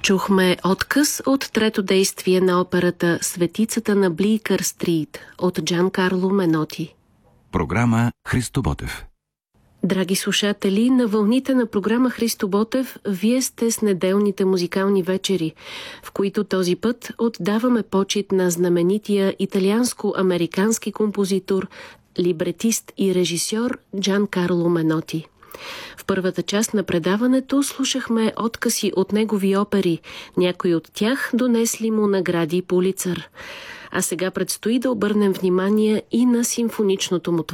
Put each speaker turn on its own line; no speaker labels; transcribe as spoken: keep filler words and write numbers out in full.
Чухме откъс от трето действие на операта «Светицата на Блийкър Стрийт» от Джан Карло Меноти.
Програма Христо Ботев.
Драги слушатели, на вълните на програма Христо Ботев вие сте с неделните музикални вечери, в които този път отдаваме почит на знаменития италианско-американски композитор, либретист и режисьор Джан Карло Меноти. В първата част на предаването слушахме откъси от негови опери, някои от тях донесли му награди Пулицър. А сега предстои да обърнем внимание и на симфоничното му